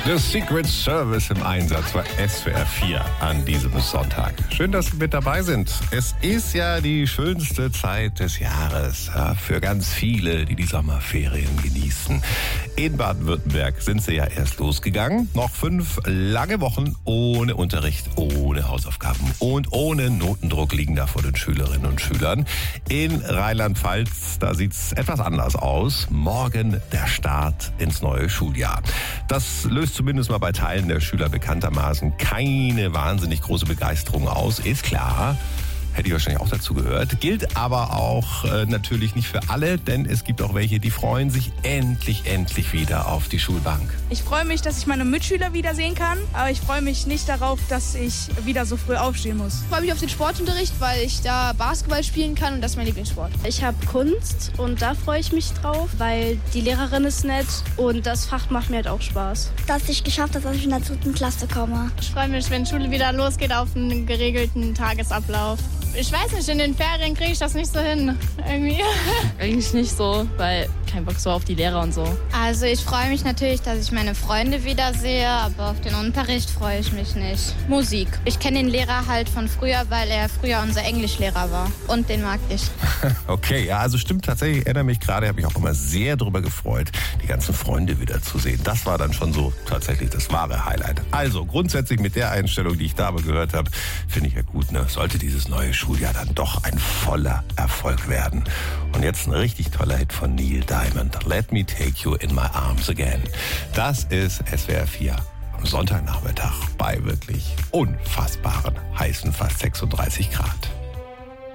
The Secret Service im Einsatz bei SWR 4 an diesem Sonntag. Schön, dass Sie mit dabei sind. Es ist ja die schönste Zeit des Jahres für ganz viele, die Sommerferien genießen. In Baden-Württemberg sind sie ja erst losgegangen. Noch 5 lange Wochen ohne Unterricht, ohne Hausaufgaben und ohne Notendruck liegen da vor den Schülerinnen und Schülern. In Rheinland-Pfalz, da sieht es etwas anders aus. Morgen der Start ins neue Schuljahr. Das löst zumindest mal bei Teilen der Schüler bekanntermaßen keine wahnsinnig große Begeisterung aus, ist klar. Hätte ich wahrscheinlich auch dazu gehört. Gilt aber auch natürlich nicht für alle, denn es gibt auch welche, die freuen sich endlich wieder auf die Schulbank. Ich freue mich, dass ich meine Mitschüler wiedersehen kann, aber ich freue mich nicht darauf, dass ich wieder so früh aufstehen muss. Ich freue mich auf den Sportunterricht, weil ich da Basketball spielen kann und das ist mein Lieblingssport. Ich habe Kunst und da freue ich mich drauf, weil die Lehrerin ist nett und das Fach macht mir halt auch Spaß. Dass ich geschafft habe, dass ich in der 2. Klasse komme. Ich freue mich, wenn Schule wieder losgeht, auf einen geregelten Tagesablauf. Ich weiß nicht, in den Ferien kriege ich das nicht so hin, irgendwie. Eigentlich nicht so, weil kein Bock so auf die Lehrer und so. Also ich freue mich natürlich, dass ich meine Freunde wiedersehe, aber auf den Unterricht freue ich mich nicht. Musik. Ich kenne den Lehrer halt von früher, weil er früher unser Englischlehrer war und den mag ich. Okay, ja, also stimmt tatsächlich, ich erinnere mich gerade, habe ich auch immer sehr darüber gefreut, die ganzen Freunde wiederzusehen. Das war dann schon so tatsächlich das wahre Highlight. Also grundsätzlich mit der Einstellung, die ich da gehört habe, finde ich ja gut, ne? Sollte dieses neue Schuljahr dann doch ein voller Erfolg werden. Und jetzt ein richtig toller Hit von Neil Diamond. Let me take you in my arms again. Das ist SWR 4 am Sonntagnachmittag bei wirklich unfassbaren heißen fast 36 Grad.